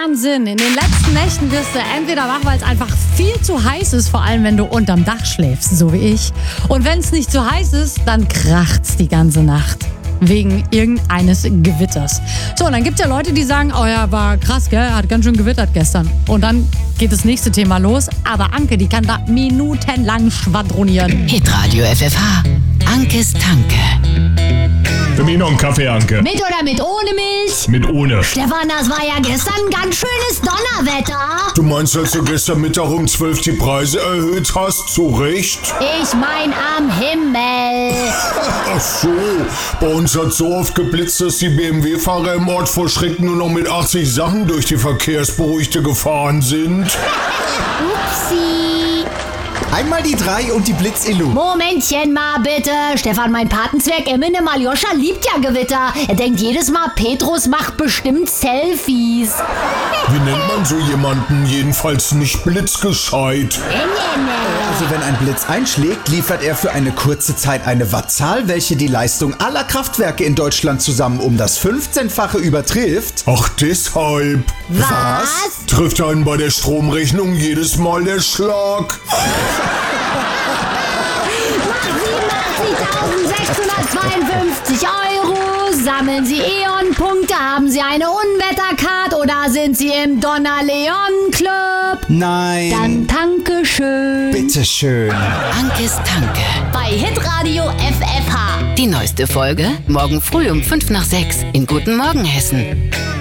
Wahnsinn. In den letzten Nächten wirst du entweder wach, weil es einfach viel zu heiß ist, vor allem wenn du unterm Dach schläfst, so wie ich. Und wenn es nicht zu heiß ist, dann kracht's die ganze Nacht. Wegen irgendeines Gewitters. So, und dann gibt's ja Leute, die sagen, oh ja, war krass, gell, hat ganz schön gewittert gestern. Und dann geht das nächste Thema los. Aber Anke, die kann da minutenlang schwadronieren. Hitradio FFH. Ankes Tanke. Für mich noch einen Kaffee, Anke. Mit oder mit ohne Milch? Mit ohne. Stefan, das war ja gestern ein ganz schönes Donnerwetter. Du meinst, als du gestern Mittag um 12 die Preise erhöht hast? Zu Recht? Ich mein am Himmel. Ach so, bei uns hat so oft geblitzt, dass die BMW-Fahrer im Ort vor Schreck nur noch mit 80 Sachen durch die Verkehrsberuhigte gefahren sind. Upsi. Einmal die 3 und die Blitz-Illu. Momentchen mal bitte. Stefan, mein Patenzwerg Eminem Aljoscha liebt ja Gewitter. Er denkt jedes Mal, Petrus macht bestimmt Selfies. Wie nennt man so jemanden? Jedenfalls nicht blitzgescheit. Also wenn ein Blitz einschlägt, liefert er für eine kurze Zeit eine Wattzahl, welche die Leistung aller Kraftwerke in Deutschland zusammen um das 15-fache übertrifft. Ach, deshalb. Was? Trifft einen bei der Stromrechnung jedes Mal der Schlag. 87.652 € sammeln Sie E.ON-Punkte, haben Sie eine Unwettercard oder sind Sie im Donnerleon-Club? Nein. Dann danke schön. Bitteschön. Ankes Tanke. Bei Hitradio FFH. Die neueste Folge morgen früh um 5 nach 6 in Guten Morgen Hessen.